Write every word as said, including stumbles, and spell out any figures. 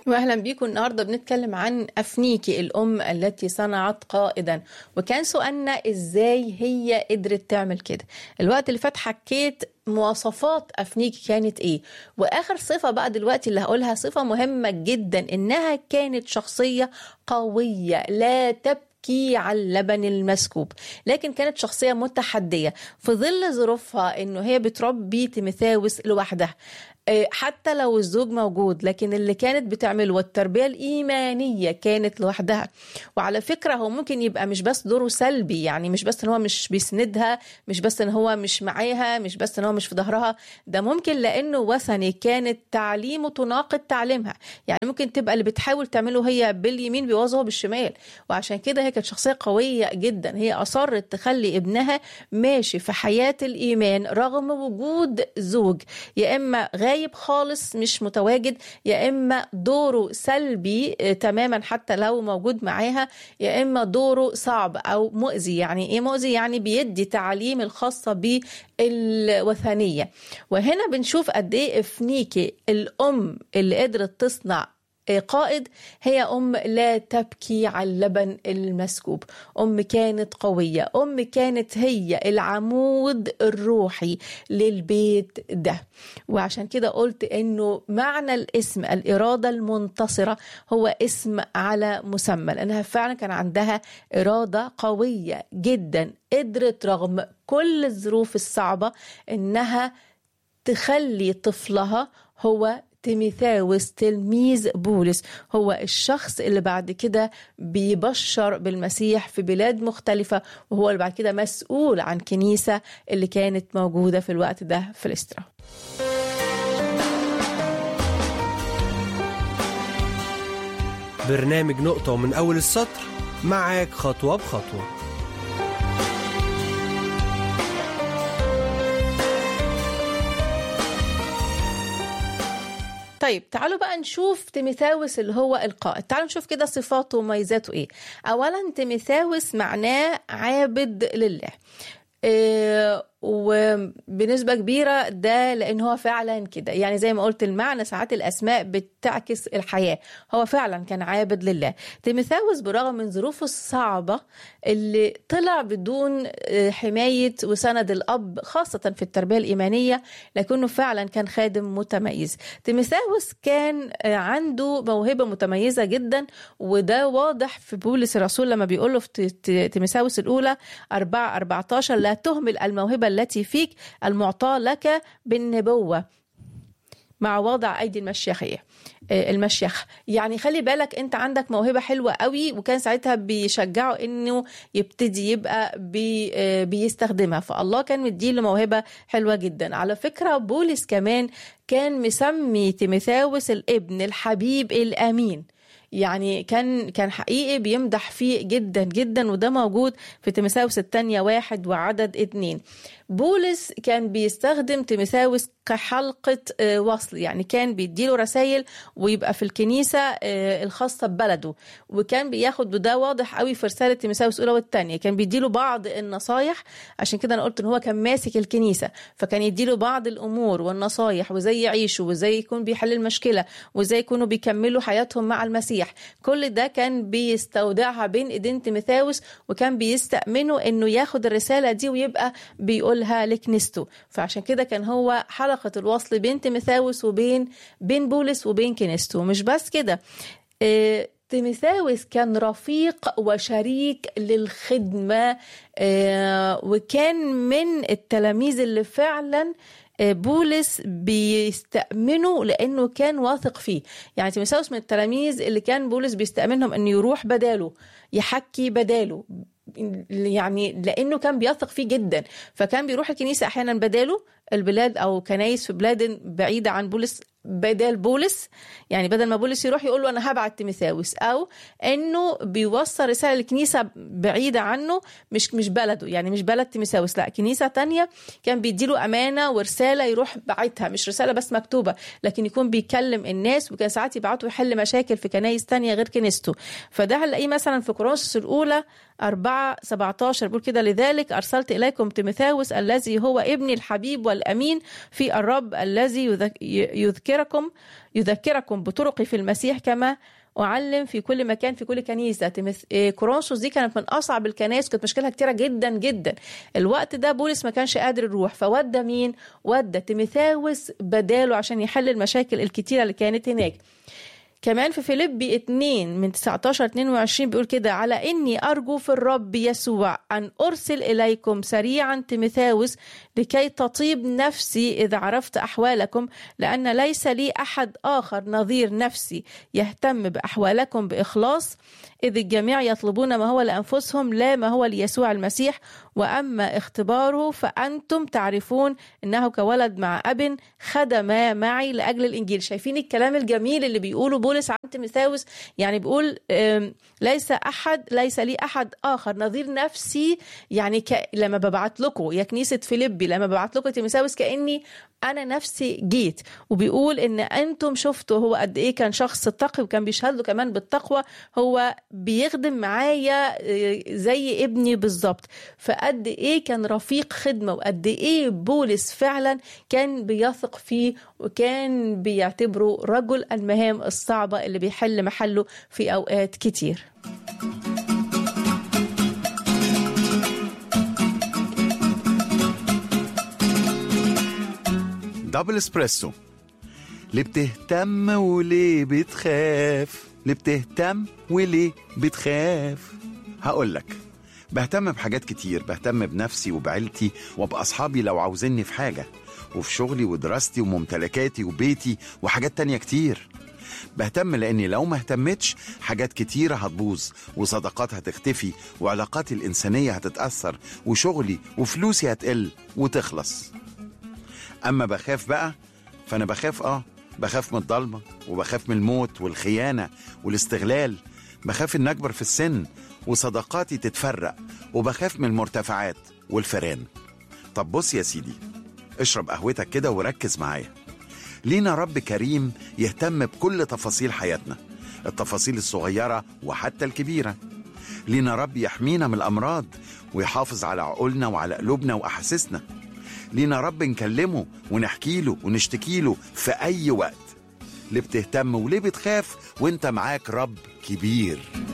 واهلا بيكم. النهارده بنتكلم عن أفنيكي الام التي صنعت قائدا، وكان سؤالنا ازاي هي قدرت تعمل كده. الوقت اللي فات حكيت مواصفات أفنيكي كانت ايه، واخر صفه بقى دلوقتي اللي هقولها صفه مهمه جدا، انها كانت شخصيه قويه لا تبكي على اللبن المسكوب، لكن كانت شخصيه متحديه في ظل ظروفها، انه هي بتربي تيموثاوس لوحدها حتى لو الزوج موجود، لكن اللي كانت بتعمله والتربية الإيمانية كانت لوحدها. وعلى فكرة هو ممكن يبقى مش بس دوره سلبي، يعني مش بس ان هو مش بيسندها، مش بس ان هو مش معاها، مش بس ان هو مش في ظهرها، ده ممكن لأنه وثني كانت تعليمه تناقض تعليمها. يعني ممكن تبقى اللي بتحاول تعمله هي باليمين بيوظفه بالشمال، وعشان كده هي كانت شخصية قوية جدا. هي أصرت تخلي ابنها ماشي في حياة الإيمان رغم وجود زوج يا إما غايب خالص مش متواجد، يا إما دوره سلبي تماما حتى لو موجود معاها، يا إما دوره صعب أو مؤذي. يعني إيه مؤذي؟ يعني بيدي تعليم الخاصة بالوثنية. وهنا بنشوف قد إيه أفنيكي الأم اللي قدرت تصنع قائد هي أم لا تبكي على اللبن المسكوب. أم كانت قوية، أم كانت هي العمود الروحي للبيت ده. وعشان كده قلت إنه معنى الاسم الإرادة المنتصرة هو اسم على مسمى، لأنها فعلا كان عندها إرادة قوية جدا، قدرت رغم كل الظروف الصعبة إنها تخلي طفلها هو تيموثاوس تلميذ بولس هو الشخص اللي بعد كده بيبشر بالمسيح في بلاد مختلفة، وهو اللي بعد كده مسؤول عن كنيسة اللي كانت موجودة في الوقت ده في لسترا. برنامج نقطة ومن أول السطر معاك خطوة بخطوة. طيب تعالوا بقى نشوف تيموثاوس اللي هو القائد. تعالوا نشوف كده صفاته وميزاته ايه. اولا تيموثاوس معناه عابد لله، إيه وبنسبة كبيرة ده لأن هو فعلا كده. يعني زي ما قلت المعنى ساعات الأسماء بتعكس الحياة، هو فعلا كان عابد لله. تيموثاوس برغم من ظروفه الصعبة اللي طلع بدون حماية وسند الأب خاصة في التربية الإيمانية، لكنه فعلا كان خادم متميز. تيموثاوس كان عنده موهبة متميزة جدا، وده واضح في بولس الرسول لما بيقوله في تيموثاوس الأولى أربعة أربعة عشر: لا تهمل الموهبة التي فيك المعطاة لك بالنبوة مع وضع أيدي المشيخية المشيخ. يعني خلي بالك انت عندك موهبة حلوة قوي، وكان ساعتها بيشجعه انه يبتدي يبقى بي بيستخدمها، فالله كان مديله موهبة حلوة جدا. على فكرة بولس كمان كان مسمي تيموثاوس الابن الحبيب الأمين، يعني كان كان حقيقي بيمدح فيه جدا جدا، وده موجود في تيموثاوس الثانية واحد وعدد اتنين. بولس كان بيستخدم تيموثاوس كحلقة وصل، يعني كان بيديله رسائل ويبقى في الكنيسة الخاصة ببلده، وكان بياخد، وده واضح قوي في رسالة تيموثاوس الأولى والثانية، كان بيديله بعض النصايح. عشان كده أنا قلت إن هو كان ماسك الكنيسة، فكان يديله بعض الأمور والنصايح وزي يعيشوا وزي يكون بيحل المشكلة وزي يكونوا بيكملوا حياتهم مع المسيح. كل ده كان بيستودعها بين إيدين تيموثاوس، وكان بيستأمنه إنه ياخد الرسالة دي ويبقى بيقولها لكنيسته. فعشان كده كان هو حلقة الوصل بين تيموثاوس وبين بين بولس وبين كنيسته. مش بس كده، اه تيموثاوس كان رفيق وشريك للخدمة، اه وكان من التلاميذ اللي فعلا بولس بيستأمنه لأنه كان واثق فيه. يعني تيموثاوس من التلاميذ اللي كان بولس بيستأمنهم أنه يروح بداله، يحكي بداله، يعني لأنه كان بيثق فيه جدا، فكان بيروح الكنيسة أحيانا بداله، البلاد أو كنايس في بلاد بعيدة عن بولس بدال بولس. يعني بدل ما بولس يروح يقول له أنا هبعت تيموثاوس، أو أنه بيوصل رسالة لكنيسة بعيدة عنه، مش مش بلده، يعني مش بلد تيموثاوس، لا كنيسة تانية، كان بيديله أمانة ورسالة يروح بعتها، مش رسالة بس مكتوبة، لكن يكون بيكلم الناس، وكان ساعات يبعته يحل مشاكل في كنايس تانية غير كنيسته. فده هنلاقيه مثلا في كورنثوس الأولى أربعة سبعة عشر بيقول كده: لذلك أرسلت إليكم تيموثاوس الذي هو ابني الحبيب والأمين في الرب، الذي يذكر يذكركم يذكركم بطرقي في المسيح كما أعلم في كل مكان في كل كنيسة. كورنثوس دي كانت من أصعب الكنائس، كانت مشكلها كتيرة جدا جدا. الوقت ده بولس ما كانش قادر يروح، فودى مين؟ ودى تيموثاوس بداله عشان يحل المشاكل الكتيرة اللي كانت هناك. كمان في فيليبي اتنين من تسعتاشر اتنين وعشرين بيقول كده: على إني أرجو في الرب يسوع أن أرسل إليكم سريعا تيموثاوس لكي تطيب نفسي إذا عرفت أحوالكم، لأن ليس لي أحد آخر نظير نفسي يهتم بأحوالكم بإخلاص، إذ الجميع يطلبون ما هو لأنفسهم لا ما هو ليسوع المسيح، وأما اختباره فأنتم تعرفون إنه كولد مع أب خدم معي لأجل الإنجيل. شايفين الكلام الجميل اللي بيقوله بولس عن تيموثاوس؟ يعني بيقول ليس أحد ليس لي أحد آخر نظير نفسي، يعني ك... لما ببعت لكم يا كنيسة فيليبي، لما ببعت لكم تيموثاوس كأني أنا نفسي جيت. وبيقول إن أنتم شفتوا هو قد إيه كان شخص تقي، وكان بيشهد له كمان بالتقوى، هو بيخدم معايا زي ابني بالظبط. فقد إيه كان رفيق خدمة، وقد إيه بولس فعلا كان بيثق فيه وكان بيعتبره رجل المهام الصعبة اللي بيحل محله في أوقات كتير. دبل اسبريسو. ليه بتهتم وليه بتخاف؟ ليه بتهتم وليه بتخاف؟ هقولك، بهتم بحاجات كتير، بهتم بنفسي وبعيلتي وبأصحابي لو عاوزيني في حاجة، وفي شغلي ودراستي وممتلكاتي وبيتي وحاجات تانية كتير. بهتم لأني لو ما اهتمتش حاجات كتيرة هتبوظ، وصداقات هتختفي، وعلاقاتي الإنسانية هتتأثر، وشغلي وفلوسي هتقل وتخلص. أما بخاف بقى، فأنا بخاف آه بخاف من الضلمة، وبخاف من الموت والخيانة والاستغلال، بخاف إن أكبر في السن وصداقاتي تتفرق، وبخاف من المرتفعات والفيران. طب بص يا سيدي، اشرب قهوتك كده وركز معايا. لينا رب كريم يهتم بكل تفاصيل حياتنا، التفاصيل الصغيرة وحتى الكبيرة. لينا رب يحمينا من الأمراض ويحافظ على عقولنا وعلى قلوبنا وأحاسيسنا. لينا رب نكلمه ونحكي له ونشتكي له في أي وقت. ليه بتهتم وليه بتخاف وانت معاك رب كبير؟